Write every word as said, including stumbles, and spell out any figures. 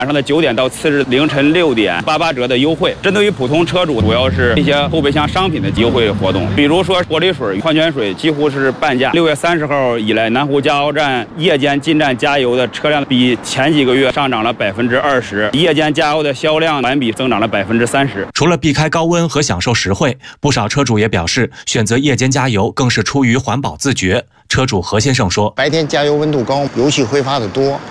晚上的九点到次日凌晨六点八八折的优惠。针对于普通车主，主要是一些后备箱商品的优惠活动，比如说玻璃水、矿泉水几乎是半价。六月三十号以来，南湖加油站夜间进站加油的车辆比前几个月上涨了百分之二十，夜间加油的销量环比增长了百分之三十。 除了避开高温和享受实惠，不少车主也表示，选择夜间加油更是出于环保自觉。车主何先生说：“ 白天加油温度高，油气挥发的多。